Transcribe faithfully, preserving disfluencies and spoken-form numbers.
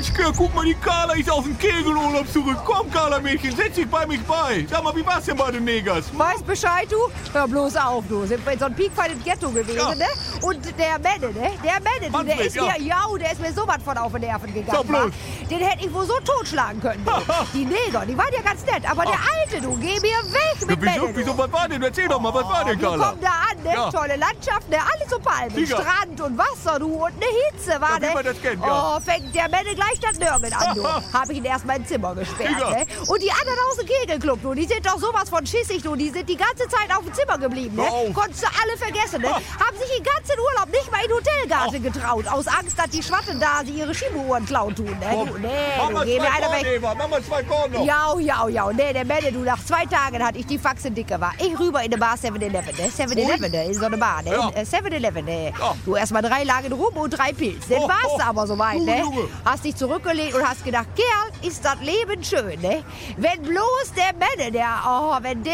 Mensch, guck mal, die Carla ist aus dem Kegelurlaub zurück. Komm, Carla, Mädchen, setz dich bei mich bei. Sag mal, wie war's denn bei den Negers? Weißt Bescheid, du? Hör bloß auf, du. Sind wir in so einem piekfeinen Ghetto gewesen, Ja. ne? Und der Menne, ne? Der Menne, du, der Manfred, ist mir, ja. ja, der ist mir so was von auf die Nerven gegangen. Sag bloß. wa? Den hätte ich wohl so totschlagen können. Du. Die Neger, die waren ja ganz nett, aber der Alte, du, geh mir weg mit Ja, wieso, Menne, du. wieso, was war denn? Erzähl doch mal, was war denn, Wir Carla? kommen da an, ne? Ja. Tolle Landschaft, ne? Alles so Palmen. Sicher. Strand und Wasser, du. Und eine Hitze, war, Ja, wie ne? man das kennt, ja. Oh, fängt der Menne gleich das Nörgeln an, du. Hab ich ihn erst mal ins Zimmer gesperrt, Sicher. ne? Und die anderen aus dem Kegelclub, du, die sind doch sowas von schissig, du. Die sind die ganze Zeit auf dem Zimmer geblieben, ne? Hör auf. Konntest du alle vergessen, ne? Haben sich den ganzen Urlaub nicht mal in den Hotelgarten getraut. Aus Angst, dass die Schwatten da sie ihre Skiuhren klauen tun, ne? Komm, Du, nee, mach du, mal geh mir zwei einer Korn, weg. Eva, mach mal zwei Korn noch. Ja, ja, ja. Nee, der Menne, du, nach zwei Tagen hatte ich die Faxe dicke war. Ich rüber in eine Bar seven eleven, ne? seven eleven, ne? In so eine Bar, ne? Ja. Äh, seven eleven, ne? Ja. Du erst mal drei Lagen rum und drei Pilz. Dann Oh, warst oh. du aber soweit, Junge, ne? Junge. Hast dich zurückgelegt und hast gedacht, Kerl, ist das Leben schön, ne? Wenn bloß der Menne, der, oh, wenn der